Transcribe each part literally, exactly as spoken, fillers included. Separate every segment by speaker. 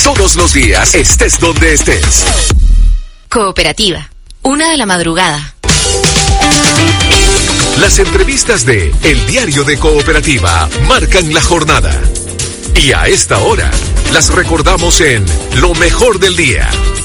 Speaker 1: todos los días, estés donde estés.
Speaker 2: Cooperativa, una de la madrugada.
Speaker 1: Las entrevistas de El Diario de Cooperativa marcan la jornada. Y a esta hora, las recordamos en Lo Mejor del Día.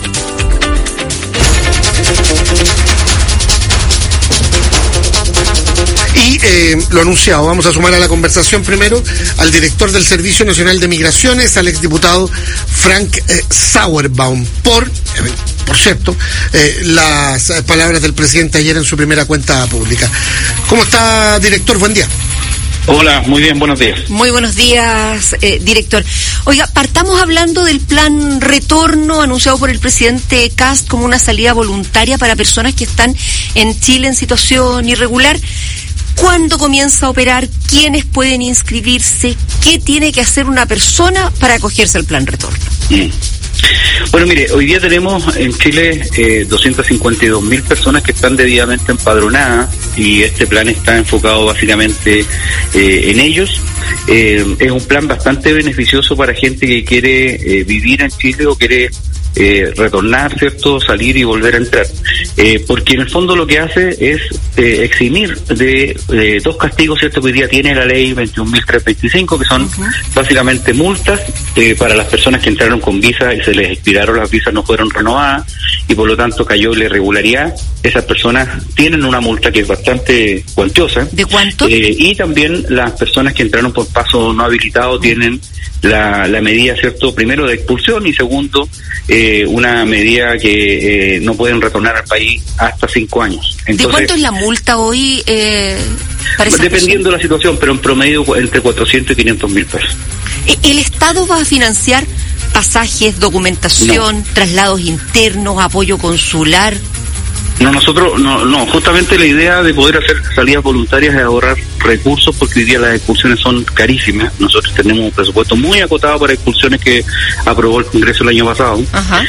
Speaker 3: Y eh, lo anunciado, vamos a sumar a la conversación primero al director del Servicio Nacional de Migraciones, al exdiputado Frank eh, Sauerbaum, por, eh, por cierto, eh, las palabras del presidente ayer en su primera cuenta pública. ¿Cómo está, director? Buen día.
Speaker 4: Hola, muy bien, buenos días.
Speaker 2: Muy buenos días, eh, director. Oiga, partamos hablando del plan retorno anunciado por el presidente Kast como una salida voluntaria para personas que están en Chile en situación irregular. ¿Cuándo comienza a operar? ¿Quiénes pueden inscribirse? ¿Qué tiene que hacer una persona para acogerse al plan retorno?
Speaker 4: Mm. Bueno, mire, hoy día tenemos en Chile eh, doscientas cincuenta y dos mil personas que están debidamente empadronadas y este plan está enfocado básicamente eh, en ellos. Eh, es un plan bastante beneficioso para gente que quiere eh, vivir en Chile o quiere eh, retornar, ¿cierto?, salir y volver a entrar. Eh, porque en el fondo lo que hace es eh, eximir de eh, dos castigos, ¿cierto?, que hoy día tiene la ley veintiún mil trescientos veinticinco, que son uh-huh. básicamente multas eh, para las personas que entraron con visa y se les expiraron las visas, no fueron renovadas y por lo tanto cayó la irregularidad. Esas personas tienen una multa que es bastante cuantiosa.
Speaker 2: ¿De cuánto?
Speaker 4: Eh, y también las personas que entraron por paso no habilitado tienen la, la medida, ¿cierto?, primero de expulsión y segundo, eh, una medida que eh, no pueden retornar al país hasta cinco años. Entonces,
Speaker 2: ¿de cuánto es la multa hoy eh, para esa
Speaker 4: dependiendo
Speaker 2: persona?
Speaker 4: de la situación, pero en promedio entre cuatrocientos y quinientos mil pesos.
Speaker 2: ¿El Estado va a financiar pasajes, documentación, no. traslados internos, apoyo consular?
Speaker 4: No, nosotros, no, no, justamente la idea de poder hacer salidas voluntarias es ahorrar recursos, porque hoy día las expulsiones son carísimas. Nosotros tenemos un presupuesto muy acotado para expulsiones que aprobó el Congreso el año pasado.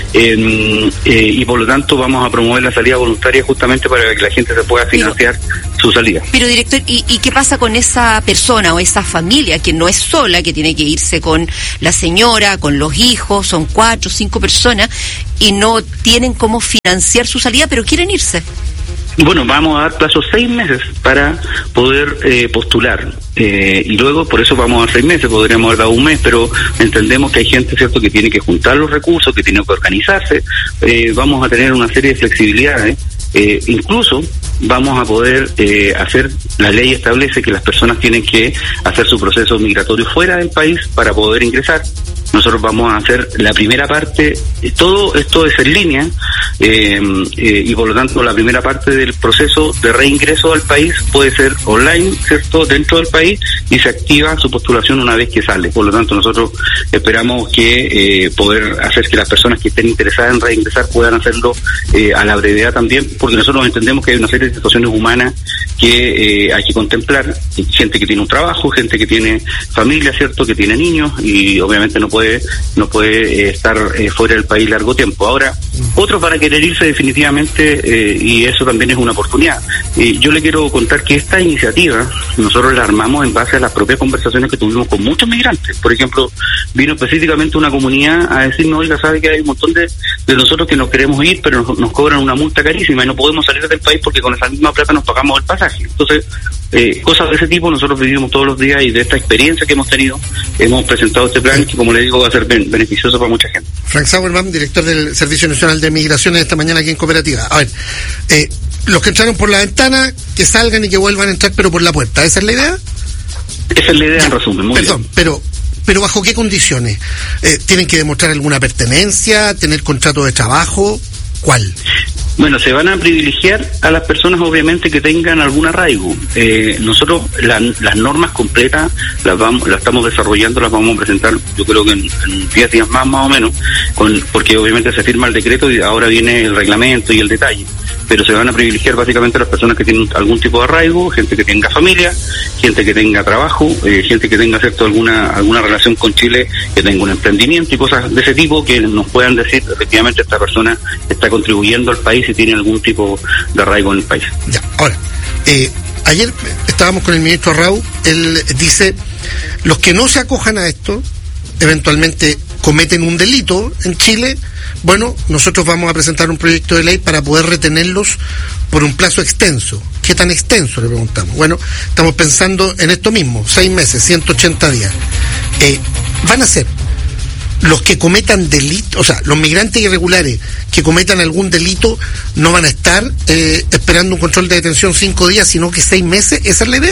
Speaker 4: Eh, eh, y por lo tanto vamos a promover la salida voluntaria justamente para que la gente se pueda financiar pero, su salida.
Speaker 2: Pero, director, ¿y, ¿y qué pasa con esa persona o esa familia que no es sola, que tiene que irse con la señora, con los hijos, son cuatro, cinco personas y no tienen cómo financiar su salida, pero quieren irse?
Speaker 4: Bueno, vamos a dar plazo seis meses para poder eh, postular eh, y luego por eso vamos a dar seis meses, podríamos haber dado un mes, pero entendemos que hay gente, cierto, que tiene que juntar los recursos, que tiene que organizarse. Eh, vamos a tener una serie de flexibilidades, eh, incluso vamos a poder eh, hacer, la ley establece que las personas tienen que hacer su proceso migratorio fuera del país para poder ingresar. Nosotros vamos a hacer la primera parte, todo esto es en línea, eh, eh, y por lo tanto la primera parte del proceso de reingreso al país puede ser online, ¿cierto?, dentro del país, y se activa su postulación una vez que sale. Por lo tanto nosotros esperamos que eh, poder hacer que las personas que estén interesadas en reingresar puedan hacerlo eh, a la brevedad también, porque nosotros entendemos que hay una serie de situaciones humanas que eh, hay que contemplar, gente que tiene un trabajo, gente que tiene familia, ¿cierto?, que tiene niños y obviamente no puede no puede eh, estar eh, fuera del país largo tiempo. Ahora, otros van a querer irse definitivamente eh, y eso también es una oportunidad. Eh, yo le quiero contar que esta iniciativa nosotros la armamos en base a las propias conversaciones que tuvimos con muchos migrantes. Por ejemplo, vino específicamente una comunidad a decirnos, oiga, sabe que hay un montón de, de nosotros que nos queremos ir, pero nos, nos cobran una multa carísima y no podemos salir del país porque con esa misma plata nos pagamos el pasaje. Entonces, eh, cosas de ese tipo nosotros vivimos todos los días y de esta experiencia que hemos tenido hemos presentado este plan que, como le digo, va a ser ben- beneficioso para mucha gente.
Speaker 3: Frank Sauerbaum, director del Servicio Nacional de Migraciones, esta mañana aquí en Cooperativa. A ver, eh, los que entraron por la ventana, que salgan y que vuelvan a entrar, pero por la puerta. ¿Esa es la idea?
Speaker 4: Esa es la idea, ya, en resumen. Muy
Speaker 3: perdón,
Speaker 4: bien.
Speaker 3: pero pero ¿bajo qué condiciones? Eh, ¿Tienen que demostrar alguna pertenencia, tener contrato de trabajo? ¿Cuál?
Speaker 4: Bueno, se van a privilegiar a las personas obviamente que tengan algún arraigo. Eh, nosotros la, las normas completas las vamos, las estamos desarrollando, las vamos a presentar yo creo que en, en diez días más más o menos, con, porque obviamente se firma el decreto y ahora viene el reglamento y el detalle. Pero se van a privilegiar básicamente a las personas que tienen algún tipo de arraigo, gente que tenga familia, gente que tenga trabajo, eh, gente que tenga, cierto, alguna alguna relación con Chile, que tenga un emprendimiento y cosas de ese tipo, que nos puedan decir efectivamente esta persona está contribuyendo al país y tiene algún tipo de arraigo en el país.
Speaker 3: Ya, ahora, eh, ayer estábamos con el ministro Arrau, él dice, los que no se acojan a esto, eventualmente cometen un delito en Chile, bueno, nosotros vamos a presentar un proyecto de ley para poder retenerlos por un plazo extenso. ¿Qué tan extenso?, le preguntamos. Bueno, estamos pensando en esto mismo, seis meses, ciento ochenta días. Eh, van a ser los que cometan delitos, o sea, los migrantes irregulares que cometan algún delito no van a estar eh, esperando un control de detención cinco días, sino que seis meses. ¿Esa es la idea?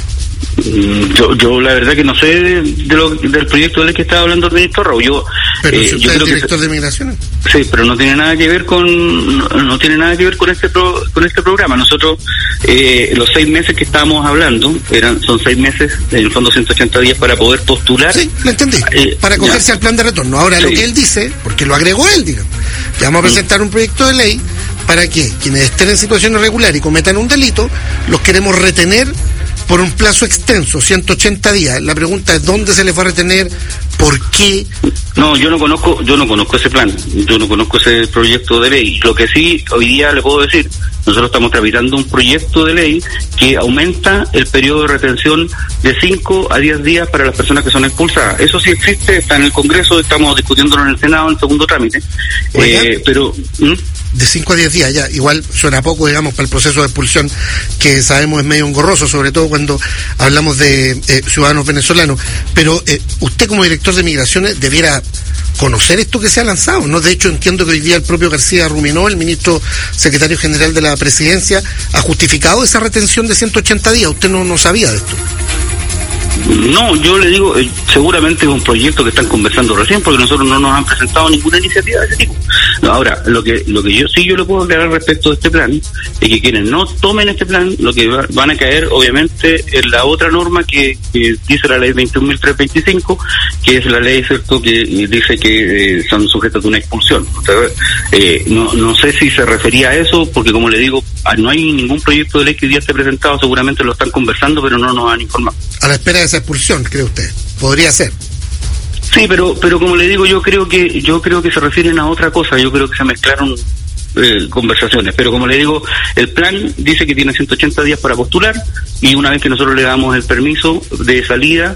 Speaker 4: Yo, yo la verdad que no sé de, de lo, del proyecto de ley que estaba hablando el ministro Raúl. Yo,
Speaker 3: pero
Speaker 4: eh,
Speaker 3: si usted
Speaker 4: yo
Speaker 3: es
Speaker 4: creo
Speaker 3: director
Speaker 4: que,
Speaker 3: de migraciones.
Speaker 4: Sí, pero no tiene nada que ver con no, no tiene nada que ver con este pro, con este programa. Nosotros eh, los seis meses que estábamos hablando eran son seis meses, en el fondo ciento ochenta días para poder postular.
Speaker 3: Sí, lo entendí.
Speaker 4: Eh,
Speaker 3: para acogerse
Speaker 4: ya.
Speaker 3: al plan de retorno. Ahora sí. Lo que él dice, porque lo agregó él, digamos, que vamos a presentar un proyecto de ley para que quienes estén en situación irregular y cometan un delito, los queremos retener por un plazo extenso, ciento ochenta días. La pregunta es ¿dónde se les va a retener? ¿Por qué?
Speaker 4: No, yo no conozco, yo no conozco ese plan, yo no conozco ese proyecto de ley. Lo que sí hoy día le puedo decir, nosotros estamos tramitando un proyecto de ley que aumenta el periodo de retención de cinco a diez días para las personas que son expulsadas. Eso sí existe, está en el Congreso, estamos discutiéndolo en el Senado en el segundo trámite. Eh, pero ¿hmm?
Speaker 3: De cinco a diez días, ya, igual suena poco, digamos, para el proceso de expulsión, que sabemos es medio engorroso, sobre todo cuando hablamos de eh, ciudadanos venezolanos. Pero eh, usted como director de migraciones debiera conocer esto que se ha lanzado, ¿no? De hecho, entiendo que hoy día el propio García Ruminó, el ministro secretario general de la Presidencia, ha justificado esa retención de ciento ochenta días. ¿Usted no, no sabía de esto?
Speaker 4: No, yo le digo, eh, seguramente es un proyecto que están conversando recién, porque nosotros no nos han presentado ninguna iniciativa de ese tipo. No, ahora, lo que lo que yo sí yo le puedo aclarar respecto de este plan, es que quienes no tomen este plan, lo que va, van a caer, obviamente, en la otra norma que, que dice la ley veintiún mil trescientos veinticinco, que es la ley, cierto, que dice que eh, son sujetos de una expulsión. O sea, eh, no, no sé si se refería a eso, porque como le digo, no hay ningún proyecto de ley que hoy día esté presentado, seguramente lo están conversando, pero no nos han informado.
Speaker 3: A la espera de esa expulsión, ¿cree usted? ¿Podría ser?
Speaker 4: Sí, pero pero como le digo, yo creo que yo creo que se refieren a otra cosa. Yo creo que se mezclaron eh, conversaciones. Pero como le digo, el plan dice que tiene ciento ochenta días para postular, y una vez que nosotros le damos el permiso de salida,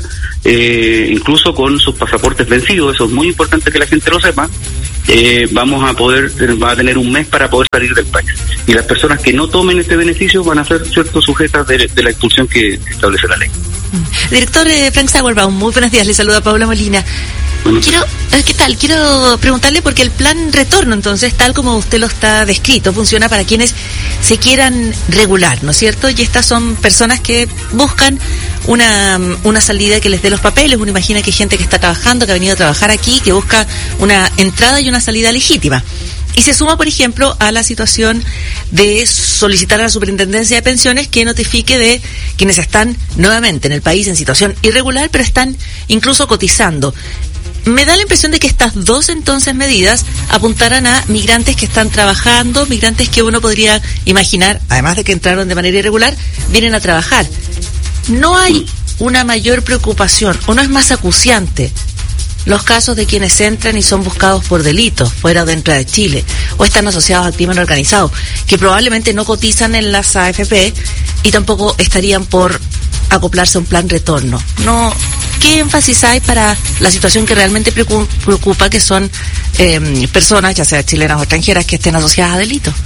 Speaker 4: eh, incluso con sus pasaportes vencidos, eso es muy importante que la gente lo sepa, eh, vamos a poder, va a tener un mes para poder salir del país. Y las personas que no tomen este beneficio van a ser, cierto, sujetas de, de la expulsión que establece la ley.
Speaker 5: Director eh, Frank Sauerbaum, muy buenos días, le saluda Paula Molina. Quiero, ¿qué tal? Quiero preguntarle porque el plan retorno, entonces, tal como usted lo está descrito, funciona para quienes se quieran regular, ¿no es cierto? Y estas son personas que buscan una una salida que les dé los papeles. Uno imagina que hay gente que está trabajando, que ha venido a trabajar aquí, que busca una entrada y una salida legítima. Y se suma, por ejemplo, a la situación de solicitar a la Superintendencia de Pensiones que notifique de quienes están nuevamente en el país en situación irregular, pero están incluso cotizando. Me da la impresión de que estas dos, entonces, medidas apuntarán a migrantes que están trabajando, migrantes que uno podría imaginar, además de que entraron de manera irregular, vienen a trabajar. ¿No hay una mayor preocupación, o no es más acuciante los casos de quienes entran y son buscados por delitos fuera o dentro de Chile, o están asociados al crimen organizado, que probablemente no cotizan en las A F P y tampoco estarían por acoplarse a un plan retorno? No, ¿qué énfasis hay para la situación que realmente preocupa, que son eh, personas, ya sea chilenas o extranjeras, que estén asociadas a delitos?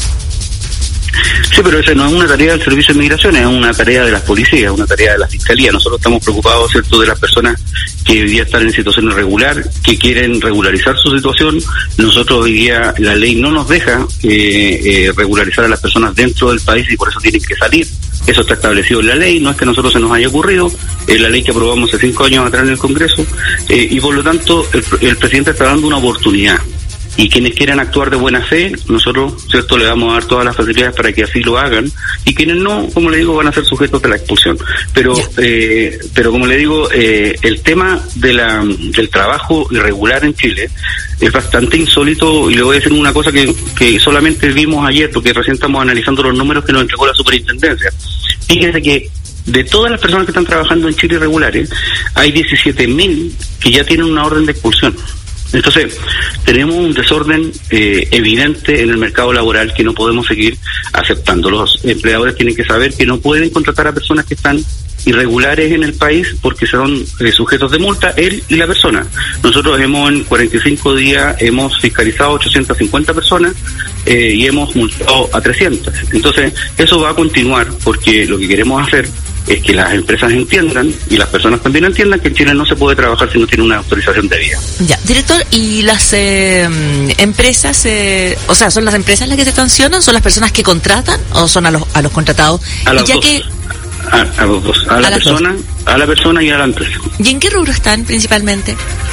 Speaker 4: Sí, pero esa no es una tarea del Servicio de Migraciones, es una tarea de las policías, una tarea de la Fiscalía. Nosotros estamos preocupados, ¿cierto?, de las personas que hoy día están en situación irregular, que quieren regularizar su situación. Nosotros hoy día, la ley no nos deja eh, eh, regularizar a las personas dentro del país, y por eso tienen que salir. Eso está establecido en la ley, no es que a nosotros se nos haya ocurrido, es la ley que aprobamos hace cinco años atrás en el Congreso, eh, y por lo tanto el, el presidente está dando una oportunidad. Y quienes quieran actuar de buena fe, nosotros, cierto, le vamos a dar todas las facilidades para que así lo hagan, y quienes no, como le digo, van a ser sujetos de la expulsión. Pero, eh, pero como le digo, eh, el tema de la del trabajo irregular en Chile es bastante insólito, y le voy a decir una cosa que, que solamente vimos ayer, porque recién estamos analizando los números que nos entregó la Superintendencia. Fíjense que de todas las personas que están trabajando en Chile irregulares, hay diecisiete mil que ya tienen una orden de expulsión. Entonces, tenemos un desorden eh, evidente en el mercado laboral que no podemos seguir aceptando. Los empleadores tienen que saber que no pueden contratar a personas que están irregulares en el país porque son eh, sujetos de multa, él y la persona. Nosotros hemos en cuarenta y cinco días hemos fiscalizado ochocientas cincuenta personas eh, y hemos multado a trescientas. Entonces, eso va a continuar porque lo que queremos hacer es que las empresas entiendan y las personas también entiendan que en Chile no se puede trabajar si no tiene una autorización debida.
Speaker 5: Ya, director, ¿y las eh, empresas, eh, o sea, son las empresas las que se sancionan, son las personas que contratan o son a los a los contratados?
Speaker 4: A los
Speaker 5: y ya
Speaker 4: dos.
Speaker 5: que
Speaker 4: A, a los dos, a, a la persona, dos. a la persona y a la empresa.
Speaker 5: ¿Y en qué rubro están principalmente?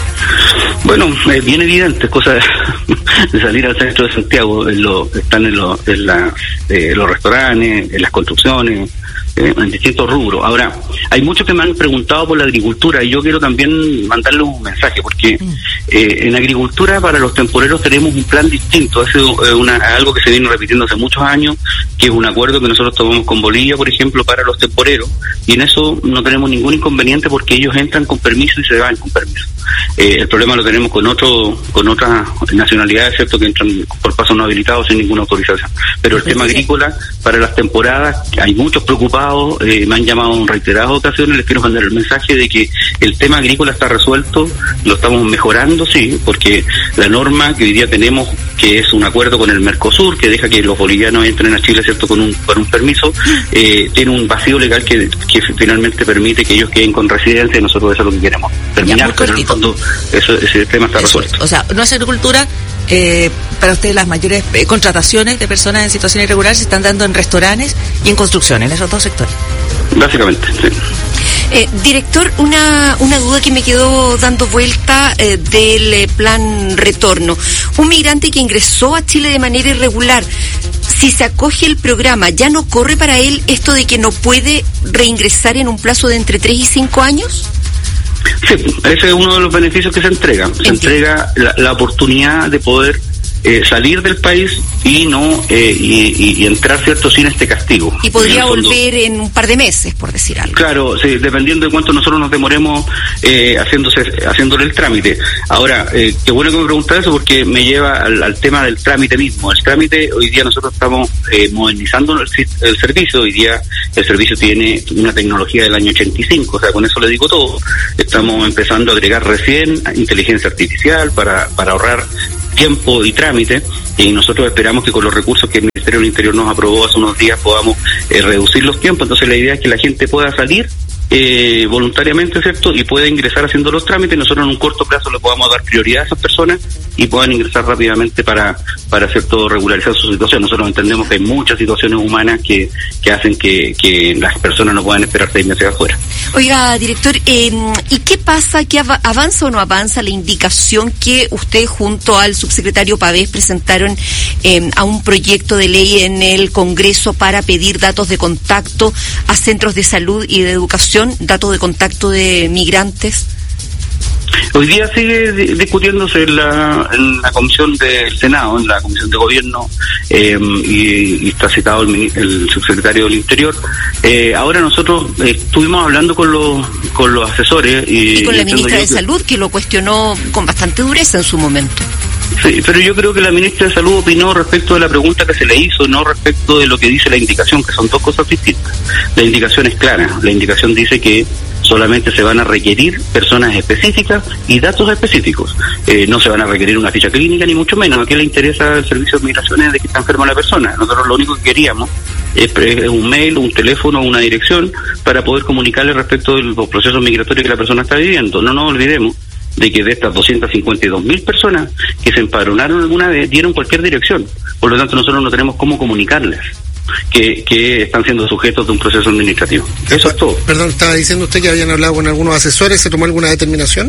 Speaker 4: Bueno, es bien evidente, es cosa de, de salir al centro de Santiago, en lo, están en, lo, en la, eh, los restaurantes, en las construcciones, eh, en distintos rubros. Ahora, hay muchos que me han preguntado por la agricultura y yo quiero también mandarle un mensaje, porque eh, en agricultura para los temporeros tenemos un plan distinto, es una, algo que se viene repitiendo hace muchos años, que es un acuerdo que nosotros tomamos con Bolivia, por ejemplo, para los temporeros, y en eso no tenemos ningún inconveniente porque ellos entran con permiso y se van con permiso. Eh, el problema lo tenemos con otro, con otras nacionalidades, ¿cierto?, que entran por paso no habilitado sin ninguna autorización. Pero el tema agrícola, para las temporadas, hay muchos preocupados, eh, me han llamado en reiteradas ocasiones, les quiero mandar el mensaje de que el tema agrícola está resuelto, lo estamos mejorando, sí, porque la norma que hoy día tenemos, que es un acuerdo con el Mercosur, que deja que los bolivianos entren a Chile, ¿cierto?, con un, con un permiso, eh, tiene un vacío legal que, que finalmente permite que ellos queden con residencia y nosotros eso es lo que queremos terminar, pero en el fondo eso, ese tema está eso, resuelto.
Speaker 5: O sea, no es agricultura, eh, para ustedes las mayores eh, contrataciones de personas en situación irregular se están dando en restaurantes y en construcción, en esos dos sectores.
Speaker 4: Básicamente, sí.
Speaker 2: Eh, director, una, una duda que me quedó dando vuelta eh, del eh, plan retorno. Un migrante que ingresó a Chile de manera irregular, si se acoge el programa, ¿ya no corre para él esto de que no puede reingresar en un plazo de entre tres y cinco años?
Speaker 4: Sí, ese es uno de los beneficios que se entrega. Se Entiendo. entrega la, la oportunidad de poder eh, salir del país y no eh, y, y entrar, cierto, sin este castigo.
Speaker 2: Y podría en volver en un par de meses, por decir algo.
Speaker 4: Claro, sí, dependiendo de cuánto nosotros nos demoremos eh, haciéndose, haciéndole el trámite. Ahora, eh, qué bueno que me pregunta eso porque me lleva al, al tema del trámite mismo. El trámite, hoy día nosotros estamos eh, modernizando el, el servicio. Hoy día el servicio tiene una tecnología del año ochenta y cinco, o sea, con eso le digo todo. Estamos empezando a agregar recién inteligencia artificial para, para ahorrar tiempo y trámite, y nosotros esperamos que con los recursos que el Ministerio del Interior nos aprobó hace unos días podamos eh, reducir los tiempos. Entonces la idea es que la gente pueda salir eh, voluntariamente, ¿cierto?, y pueda ingresar haciendo los trámites. Nosotros en un corto plazo le podamos dar prioridad a esas personas y puedan ingresar rápidamente para para cierto regularizar su situación. Nosotros entendemos que hay muchas situaciones humanas que, que hacen que, que las personas no puedan esperar seis meses afuera.
Speaker 2: Oiga, director, eh, ¿y qué pasa? ¿Qué av- avanza o no avanza la indicación que usted junto al subsecretario Pavés presentaron eh, a un proyecto de ley en el Congreso para pedir datos de contacto a centros de salud y de educación, datos de contacto de migrantes?
Speaker 4: Hoy día sigue discutiéndose en la, en la comisión del Senado, en la comisión de gobierno, eh, y, y está citado el, el subsecretario del Interior. Eh, ahora nosotros eh, estuvimos hablando con los con los asesores y,
Speaker 2: y con la ministra de
Speaker 4: que,
Speaker 2: Salud, que lo cuestionó con bastante dureza en su momento.
Speaker 4: Sí, pero yo creo que la ministra de Salud opinó respecto de la pregunta que se le hizo, no respecto de lo que dice la indicación, que son dos cosas distintas. La indicación es clara, la indicación dice que solamente se van a requerir personas específicas y datos específicos. Eh, no se van a requerir una ficha clínica, ni mucho menos. ¿A qué le interesa el servicio de migraciones de que está enferma la persona? Nosotros lo único que queríamos es, es un mail, un teléfono, una dirección para poder comunicarle respecto de los procesos migratorios que la persona está viviendo. No nos olvidemos de que de estas doscientas cincuenta y dos mil personas que se empadronaron alguna vez dieron cualquier dirección. Por lo tanto, nosotros no tenemos cómo comunicarles que, que están siendo sujetos de un proceso administrativo. Eso es todo.
Speaker 3: Perdón, estaba diciendo usted que habían hablado con algunos asesores, ¿se tomó alguna determinación?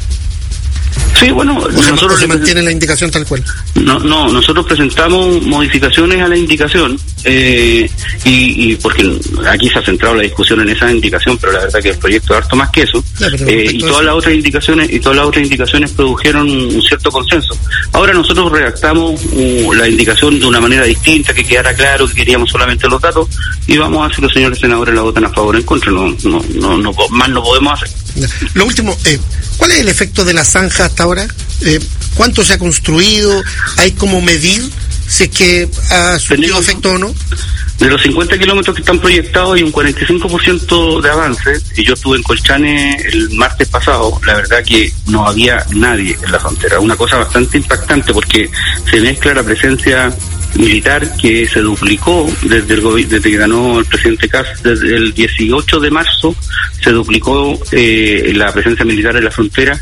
Speaker 4: Sí, bueno,
Speaker 3: o
Speaker 4: nosotros
Speaker 3: se mantiene la indicación tal cual.
Speaker 4: No, no, nosotros presentamos modificaciones a la indicación eh, y, y porque aquí se ha centrado la discusión en esa indicación, pero la verdad que el proyecto es harto más que eso, ya, eh, y todas las otras indicaciones y todas las otras indicaciones produjeron un cierto consenso. Ahora nosotros redactamos uh, la indicación de una manera distinta, que quedara claro que queríamos solamente los datos, y vamos a ver si los señores senadores la votan a favor o en contra. No, no, no, no más no podemos hacer.
Speaker 3: Lo último, eh, ¿cuál es el efecto de la zanja hasta ahora? Eh, ¿Cuánto se ha construido? ¿Hay cómo medir si es que ha surtido efecto o no?
Speaker 4: De los cincuenta kilómetros que están proyectados hay un cuarenta y cinco por ciento de avance, y yo estuve en Colchane el martes pasado, la verdad que no había nadie en la frontera, una cosa bastante impactante porque se mezcla la presencia militar que se duplicó desde el desde que ganó el presidente Kast, desde el dieciocho de marzo se duplicó eh, la presencia militar en la frontera,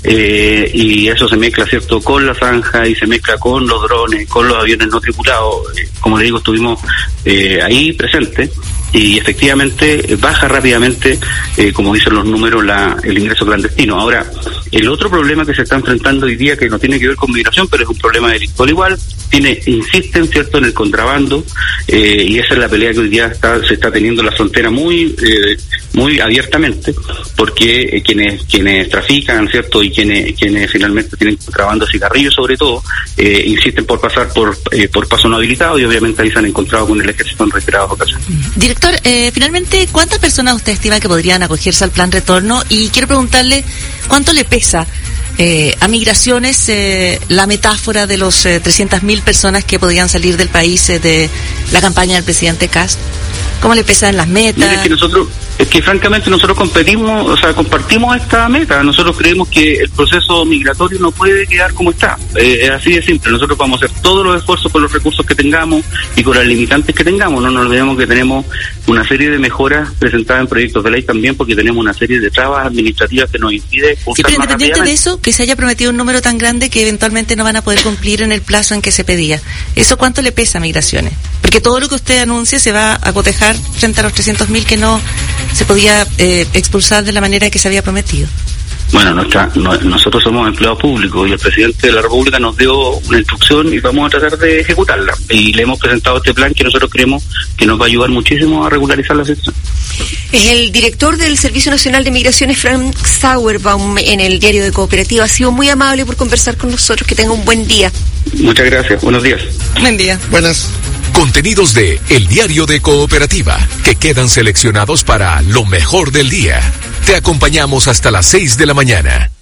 Speaker 4: eh, y eso se mezcla, cierto, con la zanja y se mezcla con los drones, con los aviones no tripulados. Eh, como le digo, estuvimos eh, ahí presentes y efectivamente baja rápidamente, eh, como dicen los números, la, el ingreso clandestino. Ahora, el otro problema que se está enfrentando hoy día, que no tiene que ver con migración, pero es un problema delictual igual, tiene, insisten, cierto, en el contrabando, eh, y esa es la pelea que hoy día está, se está teniendo en la frontera muy, eh, muy abiertamente, porque eh, quienes, quienes trafican, cierto, y quienes, quienes finalmente tienen contrabando, cigarrillos sobre todo, eh, insisten por pasar por, eh, por paso no habilitado, y obviamente ahí se han encontrado con el ejército en reiteradas ocasiones.
Speaker 5: Director, eh, finalmente, ¿cuántas personas usted estima que podrían acogerse al plan retorno? Y quiero preguntarle, ¿cuánto le pesa eh, a Migraciones eh, la metáfora de los eh, trescientas mil personas que podrían salir del país eh, de la campaña del presidente Kast? ¿Cómo le pesan las metas?
Speaker 4: Mire, que nosotros, es que francamente nosotros competimos, o sea, compartimos esta meta. Nosotros creemos que el proceso migratorio no puede quedar como está. Eh, es así de simple. Nosotros vamos a hacer todos los esfuerzos con los recursos que tengamos y con las limitantes que tengamos. No nos olvidemos que tenemos una serie de mejoras presentadas en proyectos de ley también, porque tenemos una serie de trabas administrativas que nos impide
Speaker 5: sí, pero independiente de eso, que se haya prometido un número tan grande que eventualmente no van a poder cumplir en el plazo en que se pedía. ¿Eso cuánto le pesa a Migraciones? Porque todo lo que usted anuncia se va a cotejar frente a los trescientos mil que no se podía eh, expulsar de la manera que se había prometido.
Speaker 4: Bueno, nuestra, no, nosotros somos empleados públicos y el presidente de la República nos dio una instrucción y vamos a tratar de ejecutarla. Y le hemos presentado este plan que nosotros creemos que nos va a ayudar muchísimo a regularizar la situación.
Speaker 2: Es el director del Servicio Nacional de Migraciones, Frank Sauerbaum, en el Diario de Cooperativa. Ha sido muy amable por conversar con nosotros. Que tenga un buen día.
Speaker 4: Muchas gracias. Buenos días.
Speaker 5: Buen día.
Speaker 3: Buenas.
Speaker 1: Contenidos de El Diario de Cooperativa, que quedan seleccionados para lo mejor del día. Te acompañamos hasta las seis de la mañana.